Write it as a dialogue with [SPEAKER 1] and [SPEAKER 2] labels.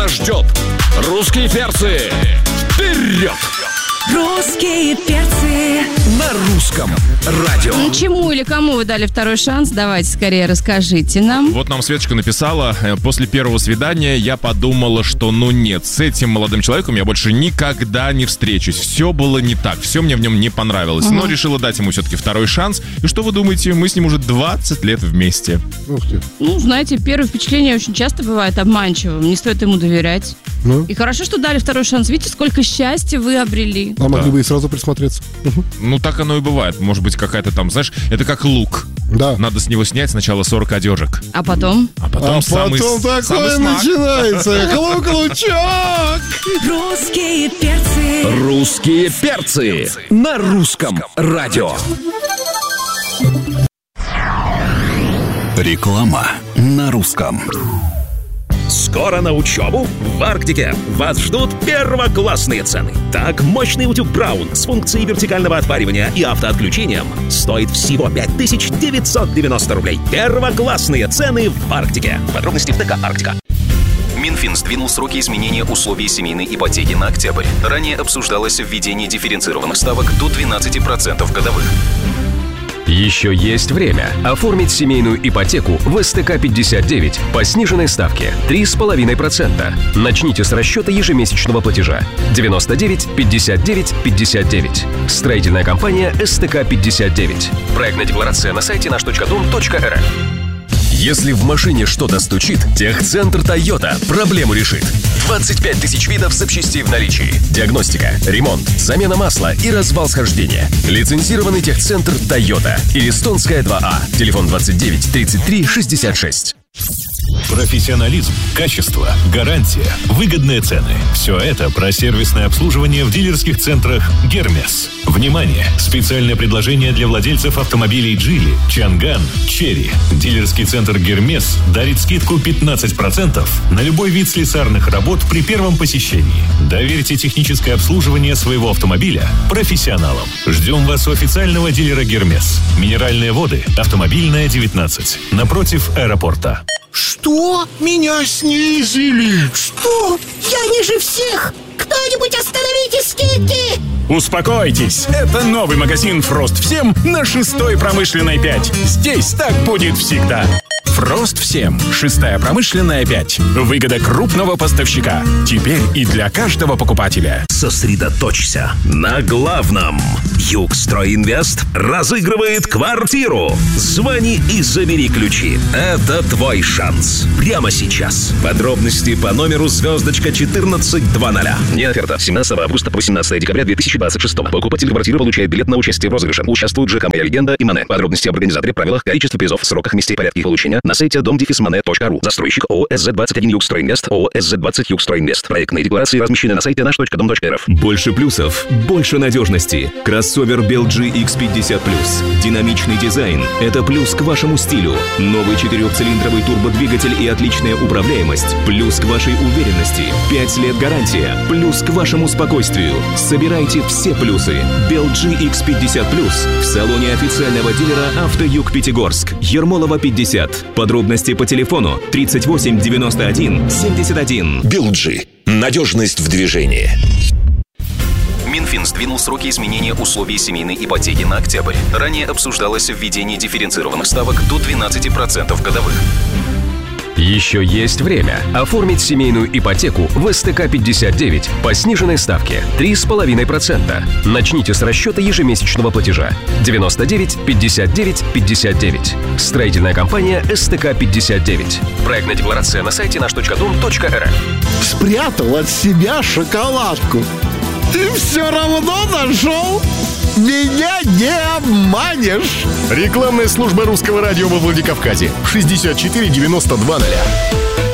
[SPEAKER 1] вас ждет. Русские перцы. Вперед!
[SPEAKER 2] Русские перцы
[SPEAKER 1] На русском радио.
[SPEAKER 3] Чему или кому вы дали второй шанс? Давайте скорее расскажите нам.
[SPEAKER 4] Вот нам Светочка написала: после первого свидания я подумала, что нет, с этим молодым человеком я больше никогда не встречусь. Все было не так, все мне в нем не понравилось. Но решила дать ему все-таки второй шанс. И что вы думаете, мы с ним уже 20 лет вместе.
[SPEAKER 5] Ух ты.
[SPEAKER 3] Знаете, первое впечатление очень часто бывает обманчивым. Не стоит ему доверять. И хорошо, что дали второй шанс. Видите, сколько счастья вы обрели.
[SPEAKER 5] А могли бы и сразу присмотреться.
[SPEAKER 4] Так оно и бывает. Может быть, какая-то там, знаешь, это как лук.
[SPEAKER 5] Да.
[SPEAKER 4] Надо с него снять сначала 40 одежек.
[SPEAKER 3] А потом?
[SPEAKER 4] А потом самый
[SPEAKER 5] такое
[SPEAKER 4] смак.
[SPEAKER 5] начинается. Лук-лучок.
[SPEAKER 2] Русские перцы
[SPEAKER 1] Русские перцы на русском радио.
[SPEAKER 6] Реклама на русском.
[SPEAKER 7] Скоро на учебу в Арктике вас ждут первоклассные цены. Так, мощный утюг Браун с функцией вертикального отпаривания и автоотключением стоит всего 5990 рублей. Первоклассные цены в Арктике. Подробности в ТК «Арктика».
[SPEAKER 8] Минфин сдвинул сроки изменения условий семейной ипотеки на октябрь. Ранее обсуждалось введение дифференцированных ставок до 12% годовых.
[SPEAKER 9] Еще есть время оформить семейную ипотеку в СТК-59 по сниженной ставке 3,5%. Начните с расчета ежемесячного платежа 99 59 59. Строительная компания СТК-59. Проектная декларация на сайте наш.дом.рф.
[SPEAKER 10] Если в машине что-то стучит, техцентр Toyota проблему решит. 25 тысяч видов запчастей в наличии. Диагностика, ремонт, замена масла и развал схождения. Лицензированный техцентр Toyota. Илистонская 2А. Телефон 29 33 66.
[SPEAKER 11] Профессионализм, качество, гарантия, выгодные цены. Все это про сервисное обслуживание в дилерских центрах «Гермес». Внимание! Специальное предложение для владельцев автомобилей «Джили», «Чанган», «Черри». Дилерский центр «Гермес» дарит скидку 15% на любой вид слесарных работ при первом посещении. Доверьте техническое обслуживание своего автомобиля профессионалам. Ждем вас у официального дилера «Гермес». Минеральные воды, Автомобильная, 19. Напротив аэропорта.
[SPEAKER 12] Что? Меня снизили? Что? Я ниже всех! Кто-нибудь остановите скидки!
[SPEAKER 13] Успокойтесь, это новый магазин «Фрост Всем» на 6-й промышленной 5. Здесь так будет всегда. «Фрост Всем», 6-я промышленная 5. Выгода крупного поставщика. Теперь и для каждого покупателя.
[SPEAKER 7] Сосредоточься на главном. Югстройинвест разыгрывает квартиру. Звони и забери ключи. Это твой шанс. Прямо сейчас. Подробности по номеру *1420.
[SPEAKER 8] Не оферта. 17 августа по 18 декабря 2026. Покупатель квартиры получает билет на участие в розыгрыше. Участвуют ЖК «Моя легенда» и МАНЭ. Подробности об организаторе, правилах, количестве призов, сроках, месте и порядке их получения на сайте dom-mane.ru. Застройщик ООО СЗ-21 Югстройинвест, ООО СЗ-20 Югстройинвест. Проектные декларации размещены на сайте наш.дом.рф.
[SPEAKER 14] Больше плюсов, больше надежности. Кроссовер BLG X50+. Динамичный дизайн – это плюс к вашему стилю. Новый 4-цилиндровый турбодвигатель и отличная управляемость – плюс к вашей уверенности. 5 лет гарантия – плюс к вашему спокойствию. Собирайте все плюсы. BLG X50+. В салоне официального дилера «Автоюг Пятигорск». Ермолова, 50. Подробности по телефону 38 91 71.
[SPEAKER 15] BLG. Надежность в движении.
[SPEAKER 8] Минфин сдвинул сроки изменения условий семейной ипотеки на октябрь. Ранее обсуждалось введение дифференцированных ставок до 12% годовых.
[SPEAKER 9] Еще есть время оформить семейную ипотеку в СТК-59 по сниженной ставке 3,5%. Начните с расчета ежемесячного платежа 99 59 59. Строительная компания СТК-59. Проектная декларация на сайте наш.дом.рф.
[SPEAKER 12] Спрятал от себя шоколадку. И все равно нашел. Меня не обманешь.
[SPEAKER 13] Рекламная служба русского радио во Владикавказе. 64 92 0.